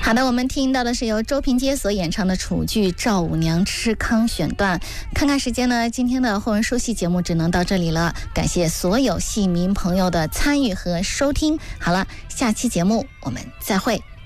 好的，我们听到的是由周平街所演唱的楚剧《赵五娘吃糠》选段。看看时间呢，今天的后人说戏节目只能到这里了，感谢所有戏迷朋友的参与和收听。好了，下期节目我们再会。